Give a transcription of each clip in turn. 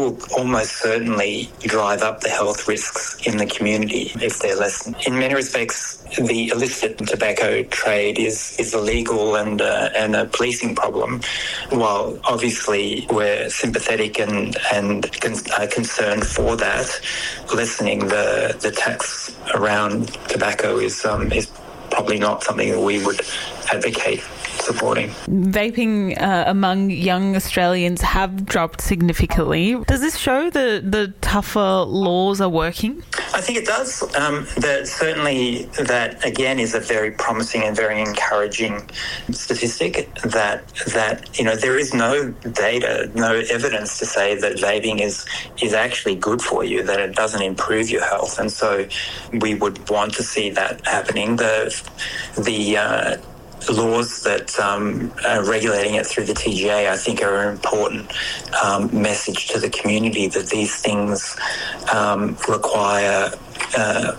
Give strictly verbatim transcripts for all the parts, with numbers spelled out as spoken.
will almost certainly drive up the health risks in the community if they're lessened. In many respects, the illicit tobacco trade is, is illegal and uh, and a policing problem. While obviously we're sympathetic and and con- uh, concerned for that, lessening the, the tax around tobacco is um, is probably not something that we would advocate supporting. Vaping uh, among young Australians have dropped significantly. Does this show that the tougher laws are working? I think it does. Um, that certainly that, again, is a very promising and very encouraging statistic that, that you know, there is no data, no evidence to say that vaping is, is actually good for you, that it doesn't improve your health. And so we would want to see that happening. The, the, uh, laws that um, are regulating it through the T G A, I think, are an important um, message to the community that these things um, require uh,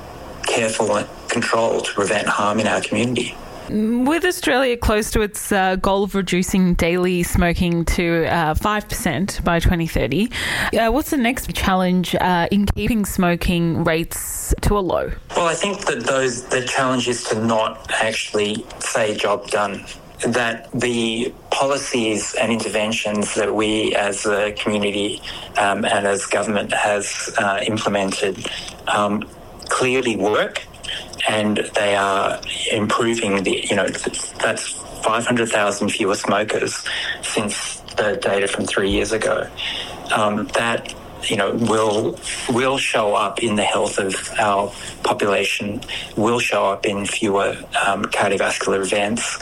careful control to prevent harm in our community. With Australia close to its uh, goal of reducing daily smoking to uh, five percent by twenty thirty, uh, what's the next challenge uh, in keeping smoking rates to a low? Well, I think that those the challenge is to not actually say job done. That the policies and interventions that we as a community um, and as government has uh, implemented um, clearly work. And they are improving the, you know, that's five hundred thousand fewer smokers since the data from three years ago. Um, that, you know, will will show up in the health of our population, will show up in fewer um, cardiovascular events.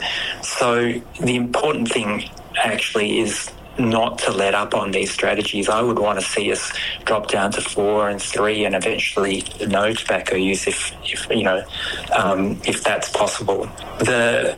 So the important thing actually is not to let up on these strategies. I would want to see us drop down to four and three and eventually no tobacco use if, if you know, um, if that's possible. The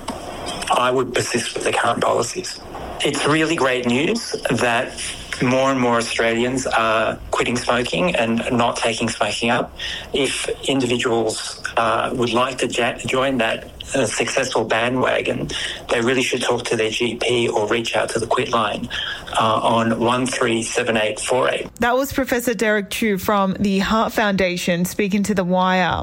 I would persist with the current policies. It's really great news that more and more Australians are quitting smoking and not taking smoking up. If individuals uh, would like to ja- join that uh, successful bandwagon, they really should talk to their G P or reach out to the Quit line uh, on one three seven eight four eight. That was Professor Derek Chew from the Heart Foundation speaking to The Wire.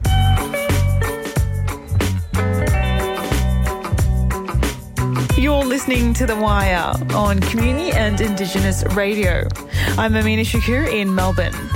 You're listening to The Wire on Community and Indigenous Radio. I'm Amina Shakur in Melbourne.